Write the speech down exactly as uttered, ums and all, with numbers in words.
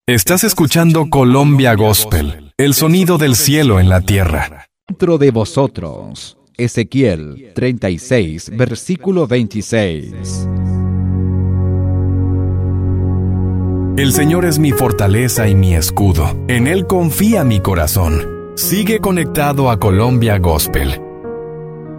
Estás escuchando Colombia Gospel, el sonido del cielo en la tierra. Dentro de vosotros, Ezequiel treinta y seis, versículo veintiséis. El Señor es mi fortaleza y mi escudo. En Él confía mi corazón. Sigue conectado a Colombia Gospel.